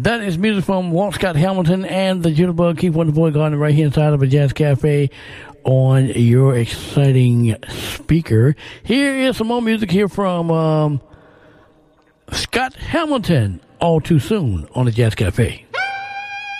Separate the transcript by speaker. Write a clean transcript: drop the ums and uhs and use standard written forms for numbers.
Speaker 1: That is music from Walt Scott Hamilton and the Jitterbug Keep on the Boy Garden right here inside of a Jazz Cafe on your exciting speaker. Here is some more music here from Scott Hamilton, All Too Soon on the Jazz Cafe.